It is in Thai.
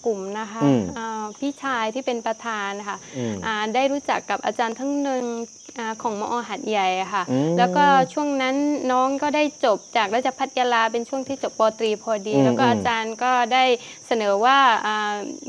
กลุ่มนะคะพี่ชายที่เป็นประธานค่ะได้รู้จักกับอาจารย์ทั้งหนึ่งของมอ.หัดใหญ่ค่ะแล้วก็ช่วงนั้นน้องก็ได้จบจากราชภัฏยาลาเป็นช่วงที่จบป.ตรีพอดีแล้วก็อาจารย์ก็ได้เสนอว่า